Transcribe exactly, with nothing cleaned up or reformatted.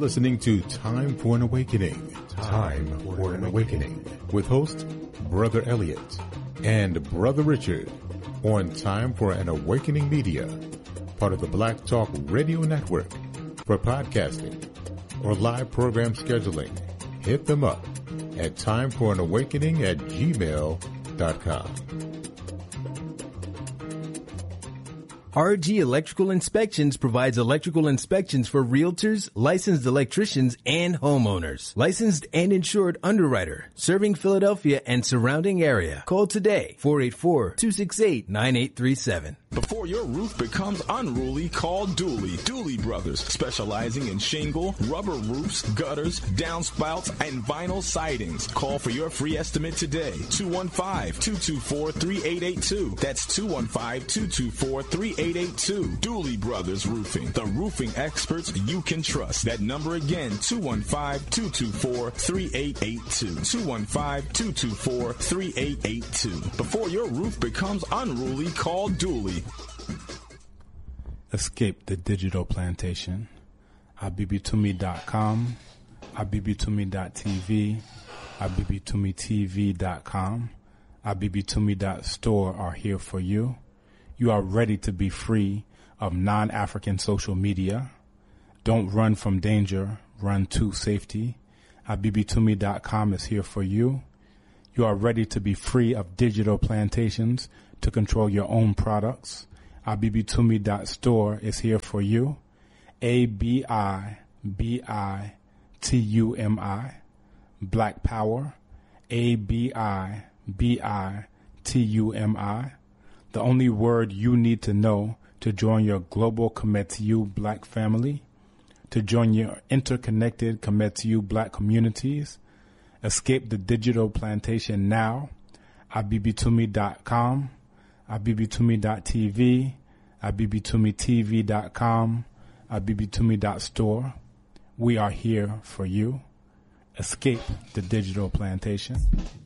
listening to Time for an Awakening. Time for an Awakening. With host Brother Elliot and Brother Richard on Time for an Awakening Media, part of the Black Talk Radio Network. For podcasting or live program scheduling, hit them up at timeforanawakening at gmail dot com. R G Electrical Inspections provides electrical inspections for realtors, licensed electricians, and homeowners. Licensed and insured underwriter, serving Philadelphia and surrounding area. Call today, four eight four, two six eight, nine eight three seven. Before your roof becomes unruly, call Dooley. Dooley Brothers, specializing in shingle, rubber roofs, gutters, downspouts, and vinyl sidings. Call for your free estimate today, two one five, two two four, three eight eight two. That's two one five, two two four, three eight eight two. Dooley Brothers Roofing, the roofing experts you can trust. That number again, two one five, two two four, three eight eight two. two one five, two two four, three eight eight two. Before your roof becomes unruly, call Dooley. Escape the digital plantation. abibi tumi dot com, abibi tumi dot t v, abibi tumi t v dot com, abibi tumi dot store are here for you. You are ready to be free of non-African social media. Don't run from danger, run to safety. abibi tumi dot com is here for you. You are ready to be free of digital plantations to control your own products. abibi tumi dot store is here for you. A B I B I T U M I, Black Power. A B I B I T U M I. The only word you need to know to join your global Kemetiu Black family, to join your interconnected Kemetiu Black communities. Escape the digital plantation now. abibi tumi dot com, abibi tumi dot t v, abibi tumi t v dot com, abibi tumi dot store. We are here for you. Escape the digital plantation.